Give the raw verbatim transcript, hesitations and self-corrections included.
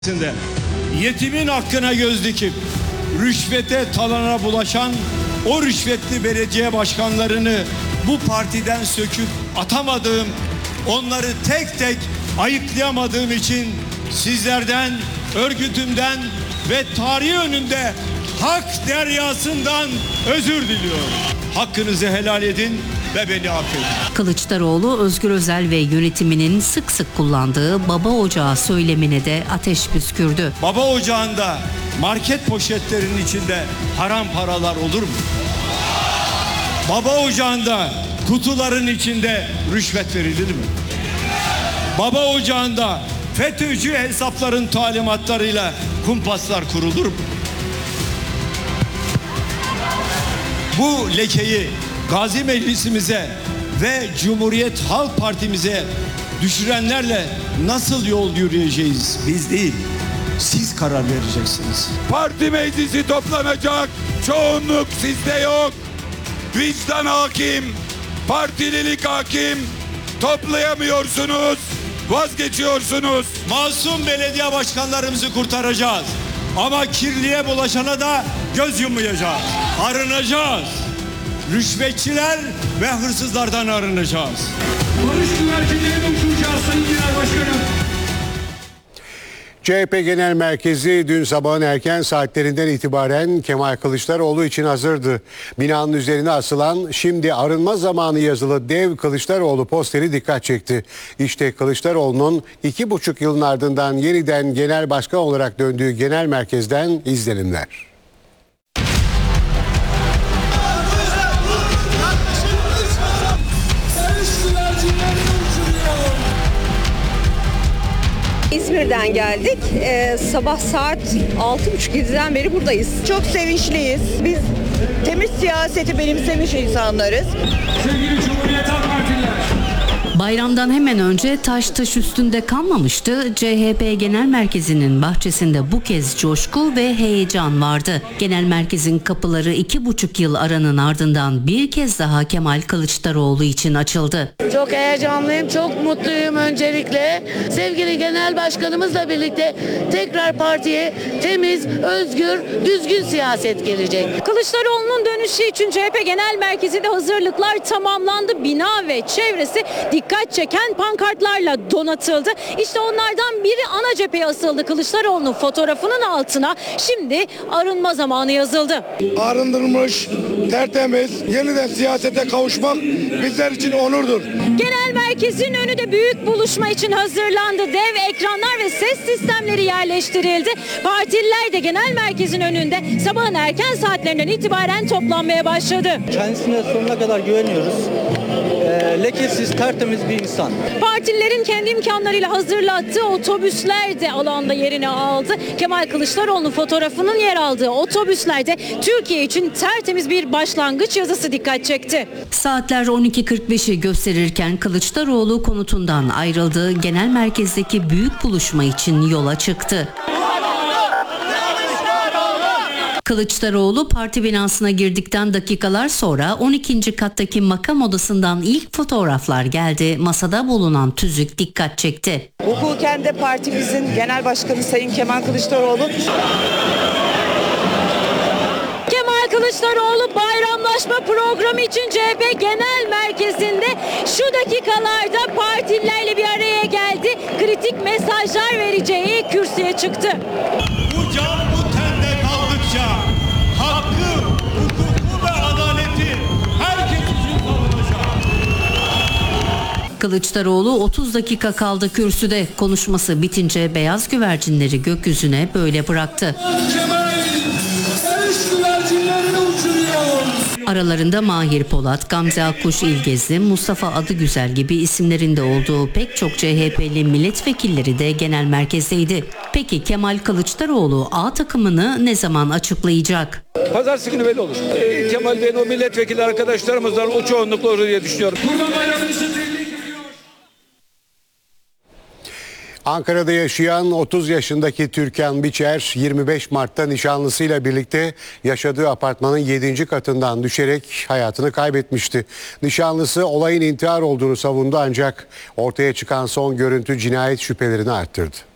Yetimin hakkına göz dikip rüşvete talana bulaşan o rüşvetli belediye başkanlarını bu partiden söküp atamadığım, onları tek tek ayıklayamadığım için sizlerden, örgütümden ve tarihi önünde hak deryasından özür diliyorum. Hakkınızı helal edin ve beni affedin. Kılıçdaroğlu, Özgür Özel ve yönetiminin sık sık kullandığı baba ocağı söylemine de ateş püskürdü. Baba ocağında market poşetlerinin içinde haram paralar olur mu? Baba ocağında kutuların içinde rüşvet verilir mi? Baba ocağında FETÖ'cü hesapların talimatlarıyla kumpaslar kurulur mu? Bu lekeyi Gazi Meclisimize ve Cumhuriyet Halk Partimize düşürenlerle nasıl yol yürüyeceğiz? Biz değil, siz karar vereceksiniz. Parti meclisi toplanacak, çoğunluk sizde yok. Vicdan hakim, partililik hakim, toplayamıyorsunuz, vazgeçiyorsunuz. Masum belediye başkanlarımızı kurtaracağız. Ama kirliye bulaşana da göz yummayacağız. Arınacağız. Rüşvetçiler ve hırsızlardan arınacağız. Barış güvercinlerini uçuracağız Sayın Genel Başkanım. C H P Genel Merkezi dün sabahın erken saatlerinden itibaren Kemal Kılıçdaroğlu için hazırdı. Binanın üzerine asılan "Şimdi arınma zamanı" yazılı dev Kılıçdaroğlu posteri dikkat çekti. İşte Kılıçdaroğlu'nun iki buçuk yılın ardından yeniden genel başkan olarak döndüğü genel merkezden izlenimler. İzmir'den geldik. Ee, sabah saat altı buçuk yediden beri buradayız. Çok sevinçliyiz. Biz temiz siyaseti benimsemiş insanlarız. Sevgili Cumhuriyet Halk Partililer. Bayramdan hemen önce taş taş üstünde kalmamıştı. C H P Genel Merkezi'nin bahçesinde bu kez coşku ve heyecan vardı. Genel merkezin kapıları iki buçuk yıl aranın ardından bir kez daha Kemal Kılıçdaroğlu için açıldı. Çok heyecanlıyım, çok mutluyum öncelikle. Sevgili Genel Başkanımızla birlikte tekrar partiye temiz, özgür, düzgün siyaset gelecek. Kılıçdaroğlu'nun dönüşü için C H P Genel Merkezi'nde hazırlıklar tamamlandı. Bina ve çevresi dikkat çeken pankartlarla donatıldı. İşte onlardan biri ana cepheye asıldı. Kılıçdaroğlu'nun fotoğrafının altına "Şimdi arınma zamanı" yazıldı. Arındırılmış, tertemiz, yeniden siyasete kavuşmak bizler için onurdur. Genel merkezin önü de büyük buluşma için hazırlandı. Dev ekranlar ve ses sistemleri yerleştirildi. Partililer de genel merkezin önünde sabahın erken saatlerinden itibaren toplanmaya başladı. Kendisine sonuna kadar güveniyoruz. E, lekesiz, tertemiz bir insan. Partililerin kendi imkanlarıyla hazırlattığı otobüsler de alanda yerini aldı. Kemal Kılıçdaroğlu'nun fotoğrafının yer aldığı otobüslerde Türkiye için tertemiz bir başlangıç yazısı dikkat çekti. Saatler on iki kırk beşi gösterirken Kılıçdaroğlu konutundan ayrıldığı genel merkezdeki büyük buluşma için yola çıktı. Kılıçdaroğlu parti binasına girdikten dakikalar sonra on ikinci kattaki makam odasından ilk fotoğraflar geldi. Masada bulunan tüzük dikkat çekti. Hukuken de partimizin genel başkanı Sayın Kemal Kılıçdaroğlu. Kemal Kılıçdaroğlu bayramlaşma programı için C H P Genel Merkezi'nde şu dakikalarda partililerle bir araya geldi. Kritik mesajlar vereceği kürsüye çıktı. Bu can bu tende kaldıkça hakkı, hukuku ve adaleti herkes için savunacak. Kılıçdaroğlu otuz dakika kaldı kürsüde. Konuşması bitince beyaz güvercinleri gökyüzüne böyle bıraktı. Kemal, barış güvercinlerini uçuruyor. Aralarında Mahir Polat, Gamze Akkuş İlgezli, Mustafa Adıgüzel gibi isimlerin de olduğu pek çok C H P'li milletvekilleri de genel merkezdeydi. Peki Kemal Kılıçdaroğlu A takımını ne zaman açıklayacak? Pazartesi günü belli olur. Ee, Kemal Bey'in o milletvekili arkadaşlarımızdan o çoğunlukla olur diye düşünüyorum. Kurban Bayramı için tebrik ediyoruz. Ankara'da yaşayan otuz yaşındaki Türkan Biçer yirmi beş Mart'ta nişanlısıyla birlikte yaşadığı apartmanın yedinci katından düşerek hayatını kaybetmişti. Nişanlısı olayın intihar olduğunu savundu ancak ortaya çıkan son görüntü cinayet şüphelerini arttırdı.